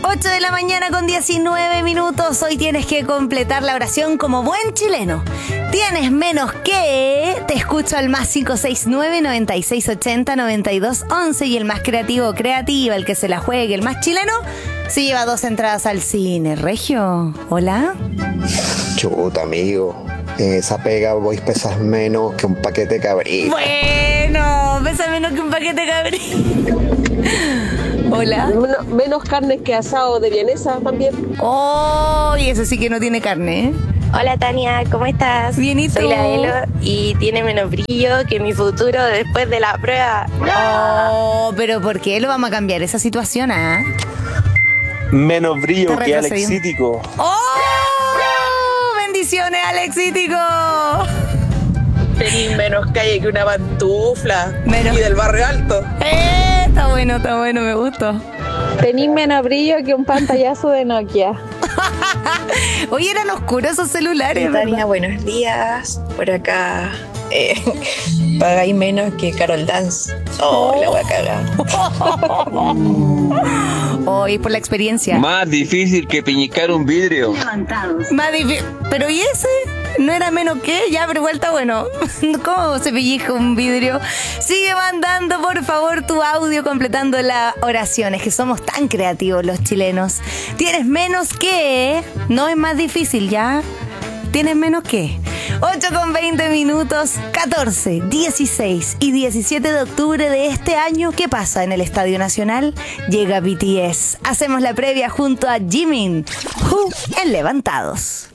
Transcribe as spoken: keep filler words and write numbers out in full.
ocho de la mañana con diecinueve minutos. Hoy tienes que completar la oración como buen chileno. Tienes menos que... Te escucho al más cinco seis nueve, noventa y seis ochenta, noventa y dos once. Y el más creativo o creativa, el que se la juegue, el más chileno, se lleva dos entradas al cine. Regio, ¿hola? Chuta, amigo. En esa pega voy pesas menos que un paquete de cabrito. Bueno, pesa menos que un paquete de cabrito. Hola. Menos, menos carne que asado de vienesa también. Oh, y eso sí que no tiene carne, ¿eh? Hola Tania, ¿cómo estás? Bien, ¿y tú? Soy la Elo y tiene menos brillo que mi futuro después de la prueba. Oh, pero ¿por qué lo vamos a cambiar esa situación, ah? Menos brillo Está que retrocediendo. Alexítico. ¡Oh! ¡Bendiciones, Alexítico! Tenís menos calle que una pantufla. Menos. Y del barrio alto. ¡Eh! Está bueno, está bueno, me gustó. Tenís menos brillo que un pantallazo de Nokia. Oye, eran oscuros esos celulares, Tania, ¿verdad? buenos días. Por acá eh, pagáis menos que Carol Dance. Oh, la voy a cagar. Hoy por la experiencia. Más difícil que piñicar un vidrio. Más difícil. Pero ¿y ese? ¿No era menos que? Ya, pero igual está bueno. ¿Cómo se pellizca un vidrio? Sigue mandando, por favor, tu audio completando la oración. Es que somos tan creativos los chilenos. Tienes menos que... No es más difícil, ¿ya? Tienes menos que... ocho con veinte minutos, catorce, dieciséis y diecisiete de octubre de este año. ¿Qué pasa en el Estadio Nacional? Llega B T S. Hacemos la previa junto a Jimin. Who en Levantados.